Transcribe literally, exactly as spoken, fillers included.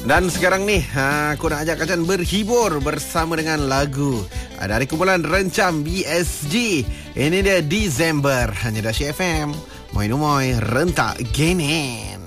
Dan sekarang ni ha, aku nak ajak kalian berhibur bersama dengan lagu dari kumpulan Rencam B S G. Ini dia December, hanya di Syah F M. Moi Numoy Rentak Genin.